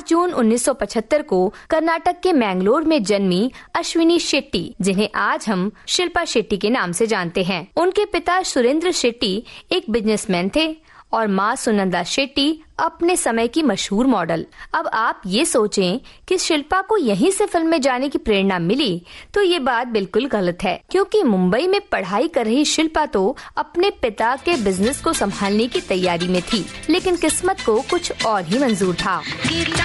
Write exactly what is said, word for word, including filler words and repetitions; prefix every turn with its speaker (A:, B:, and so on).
A: आठ जून उन्नीस सौ पचहत्तर को कर्नाटक के मैंगलोर में जन्मी अश्विनी शेट्टी, जिन्हें आज हम शिल्पा शेट्टी के नाम से जानते हैं। उनके पिता सुरेंद्र शेट्टी एक बिजनेसमैन थे और माँ सुनंदा शेट्टी अपने समय की मशहूर मॉडल। अब आप ये सोचें कि शिल्पा को यहीं से फिल्म में जाने की प्रेरणा मिली, तो ये बात बिल्कुल गलत है, क्योंकि मुंबई में पढ़ाई कर रही शिल्पा तो अपने पिता के बिजनेस को संभालने की तैयारी में थी, लेकिन किस्मत को कुछ और ही मंजूर था।